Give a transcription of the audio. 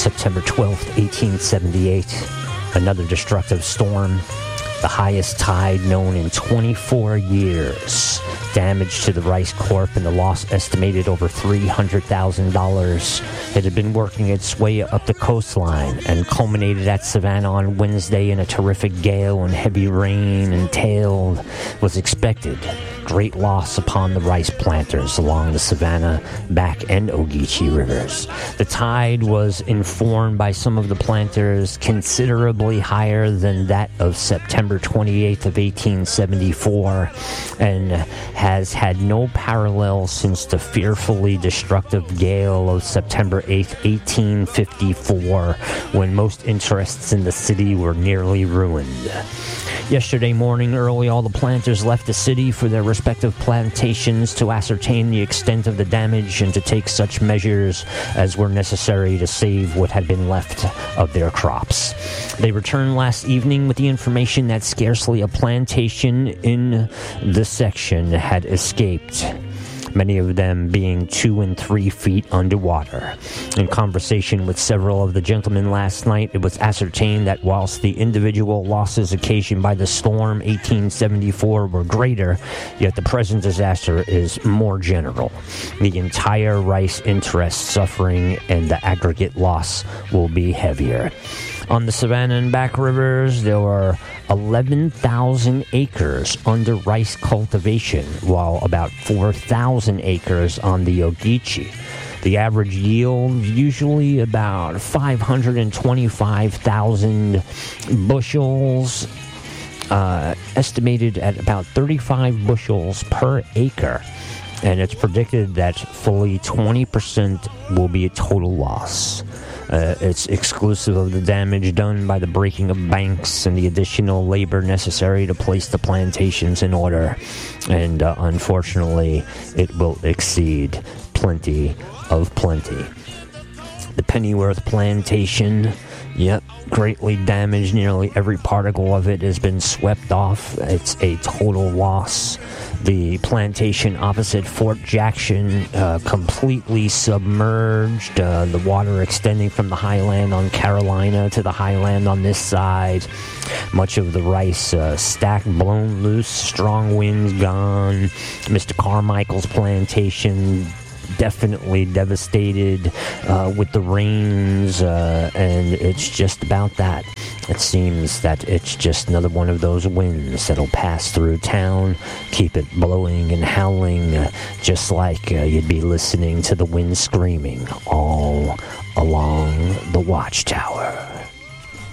September 12th, 1878. Another destructive storm. The highest tide known in 24 years. Damage to the Rice Corp and the loss estimated over $300,000. It had been working its way up the coastline and culminated at Savannah on Wednesday in a terrific gale and heavy rain, and tail was expected. Great loss upon the rice planters along the Savannah, Back, and Ogeechee rivers. The tide was informed by some of the planters considerably higher than that of September 28th of 1874, and has had no parallel since the fearfully destructive gale of September 8th, 1854, when most interests in the city were nearly ruined. Yesterday morning early, all the planters left the city for their respective plantations to ascertain the extent of the damage and to take such measures as were necessary to save what had been left of their crops. They returned last evening with the information that scarcely a plantation in the section had escaped, many of them being 2 and 3 feet underwater. In conversation with several of the gentlemen last night, it was ascertained that whilst the individual losses occasioned by the storm 1874 were greater, yet the present disaster is more general. The entire rice interest suffering and the aggregate loss will be heavier. On the Savannah and Back rivers, there were 11,000 acres under rice cultivation, while about 4,000 acres on the Ogeechee. The average yield usually about 525,000 bushels, estimated at about 35 bushels per acre. And it's predicted that fully 20% will be a total loss. It's exclusive of the damage done by the breaking of banks and the additional labor necessary to place the plantations in order. And unfortunately, it will exceed plenty of plenty. The Pennyworth plantation, greatly damaged. Nearly every particle of it has been swept off. It's a total loss. The plantation opposite Fort Jackson, completely submerged. The water extending from the highland on Carolina to the highland on this side. Much of the rice stack blown loose. Strong winds gone. Mr. Carmichael's plantation definitely devastated with the rains, and it's just about that. It seems that it's just another one of those winds that'll pass through town, keep it blowing and howling, just like you'd be listening to the wind screaming all along the watchtower.